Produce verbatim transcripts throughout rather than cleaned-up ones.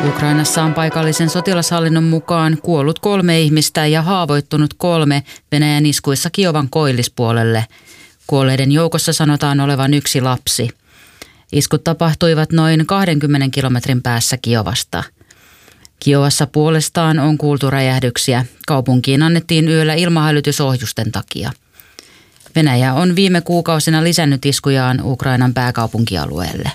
Ukrainassa on paikallisen sotilashallinnon mukaan kuollut kolme ihmistä ja haavoittunut kolme Venäjän iskuissa Kiovan koillispuolelle. Kuolleiden joukossa sanotaan olevan yksi lapsi. Iskut tapahtuivat noin kaksikymmentä kilometrin päässä Kiovasta. Kiovassa puolestaan on kuultu räjähdyksiä. Kaupunkiin annettiin yöllä ilmahälytys ohjusten takia. Venäjä on viime kuukausina lisännyt iskujaan Ukrainan pääkaupunkialueelle.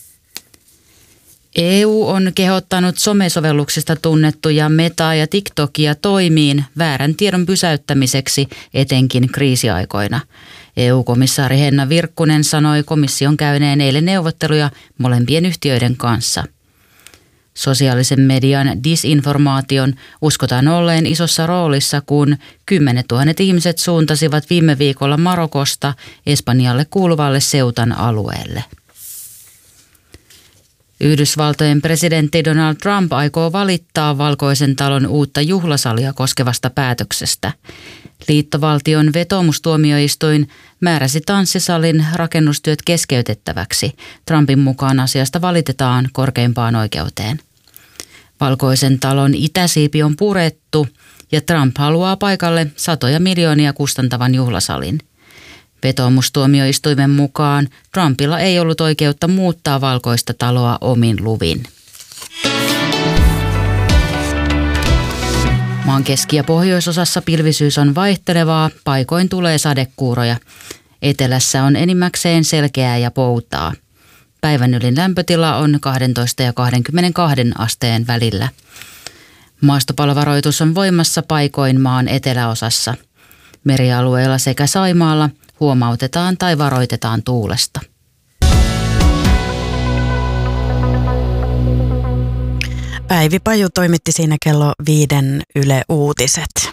E U on kehottanut somesovelluksista tunnettuja Metaa ja TikTokia toimiin väärän tiedon pysäyttämiseksi etenkin kriisiaikoina. E U-komissaari Henna Virkkunen sanoi komission käyneen eilen neuvotteluja molempien yhtiöiden kanssa. Sosiaalisen median disinformaation uskotaan olleen isossa roolissa, kun kymmenet tuhannet ihmiset suuntasivat viime viikolla Marokosta Espanjalle kuuluvalle Ceutan alueelle. Yhdysvaltojen presidentti Donald Trump aikoo valittaa Valkoisen talon uutta juhlasalia koskevasta päätöksestä. Liittovaltion vetoomustuomioistuin määräsi tanssisalin rakennustyöt keskeytettäväksi. Trumpin mukaan asiasta valitetaan korkeimpaan oikeuteen. Valkoisen talon itäsiipi on purettu ja Trump haluaa paikalle satoja miljoonia kustantavan juhlasalin. Vetoomustuomioistuimen mukaan Trumpilla ei ollut oikeutta muuttaa Valkoista taloa omin luvin. Maan keski- ja pohjoisosassa pilvisyys on vaihtelevaa, paikoin tulee sadekuuroja. Etelässä on enimmäkseen selkeää ja poutaa. Päivän ylin lämpötila on kaksitoista ja kaksikymmentäkaksi asteen välillä. Maastopalovaroitus on voimassa paikoin maan eteläosassa. Merialueilla sekä Saimaalla huomautetaan tai varoitetaan tuulesta. Päivi Paju toimitti siinä kello viiden Yle Uutiset.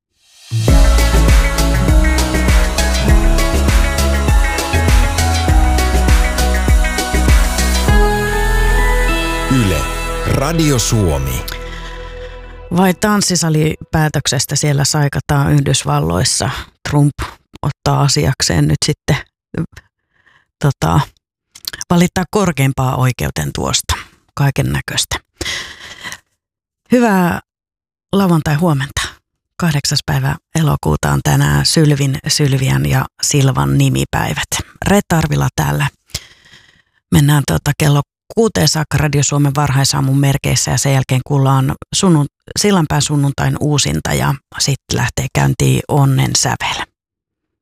Yle, Radio Suomi. Vai tanssisalipäätöksestä siellä saikataan Yhdysvalloissa. Trump ottaa asiakseen nyt sitten tota, valittaa korkeimpaa oikeuteen tuosta kaiken näköistä. Hyvää lauantai huomenta. Kahdeksas päivä elokuuta on tänään Sylvin, Sylvian ja Silvan nimipäivät. Reetta Arvila täällä. Mennään tuota kello kuuteen saakka Radio Suomen varhaisaamun merkeissä ja sen jälkeen kuullaan sunnun, Sillanpään sunnuntain uusinta ja sitten lähtee käyntiin Onnen sävel.